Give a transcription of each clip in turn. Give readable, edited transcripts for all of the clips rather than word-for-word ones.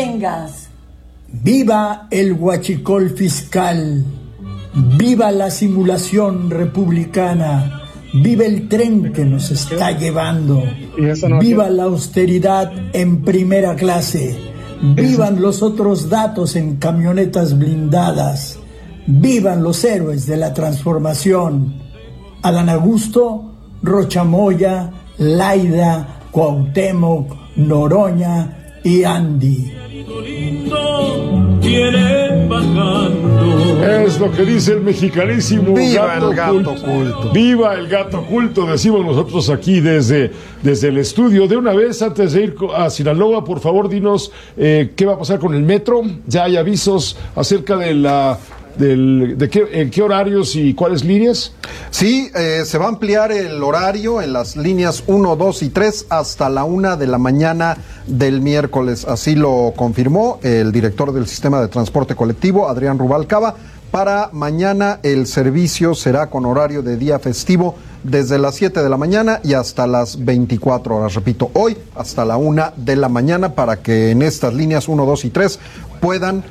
vengas. Viva el huachicol fiscal, viva la simulación republicana, viva el tren que nos está llevando, viva la austeridad en primera clase, vivan los otros datos en camionetas blindadas, vivan los héroes de la transformación, Adán Augusto, Rocha Moya, Laida, Cuauhtémoc, Noroña y Andy. Es lo que dice el mexicanísimo Viva el gato oculto. Viva el gato oculto, decimos nosotros aquí desde el estudio. De una vez, antes de ir a Sinaloa, por favor, dinos qué va a pasar con el metro. Ya hay avisos acerca de en qué horarios y cuáles líneas. Sí, se va a ampliar el horario en las líneas 1, 2 y 3 hasta la 1 de la mañana del miércoles. Así lo confirmó el director del Sistema de Transporte Colectivo, Adrián Rubalcaba. Para mañana el servicio será con horario de día festivo desde las 7 de la mañana y hasta las 24 horas. Repito, hoy hasta la 1 de la mañana para que en estas líneas 1, 2 y 3 puedan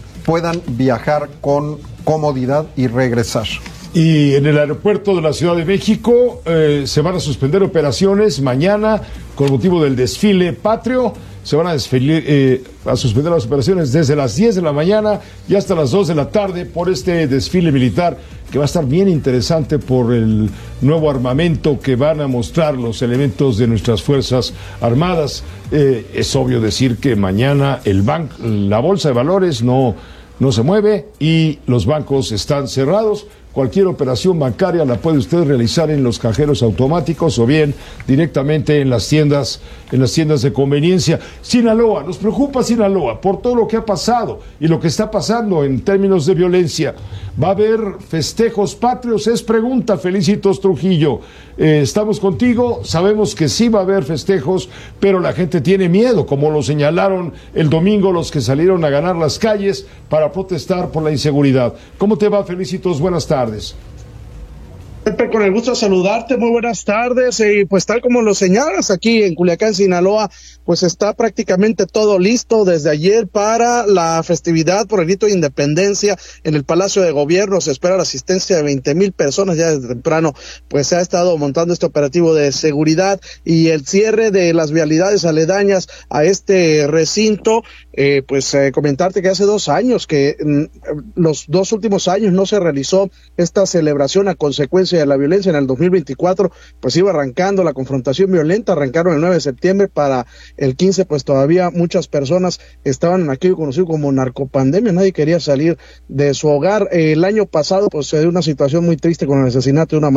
viajar con comodidad y regresar. Y en el aeropuerto de la Ciudad de México se van a suspender operaciones mañana con motivo del desfile patrio. Se van a suspender las operaciones desde las 10 de la mañana y hasta las 2 de la tarde por este desfile militar que va a estar bien interesante por el nuevo armamento que van a mostrar los elementos de nuestras Fuerzas Armadas. Es obvio decir que mañana la bolsa de valores no se mueve y los bancos están cerrados. Cualquier operación bancaria la puede usted realizar en los cajeros automáticos o bien directamente en las tiendas de conveniencia. Sinaloa, nos preocupa Sinaloa por todo lo que ha pasado y lo que está pasando en términos de violencia. ¿Va a haber festejos patrios? Es pregunta, Felicitos Trujillo. Estamos contigo, sabemos que sí va a haber festejos, pero la gente tiene miedo, como lo señalaron el domingo los que salieron a ganar las calles para protestar por la inseguridad. ¿Cómo te va, Felicitos? Buenas tardes. Pepe, con el gusto de saludarte, muy buenas tardes, y pues tal como lo señalas, aquí en Culiacán, Sinaloa, pues está prácticamente todo listo desde ayer para la festividad por el grito de independencia en el Palacio de Gobierno. Se espera la asistencia de 20,000 personas, ya desde temprano pues se ha estado montando este operativo de seguridad y el cierre de las vialidades aledañas a este recinto. Comentarte que hace 2 años que los 2 últimos años no se realizó esta celebración a consecuencia de la violencia. En el 2024 pues iba arrancando la confrontación violenta, arrancaron el 9 de septiembre, para el 15 pues todavía muchas personas estaban en aquello conocido como narcopandemia, nadie quería salir de su hogar. El año pasado pues se dio una situación muy triste con el asesinato de una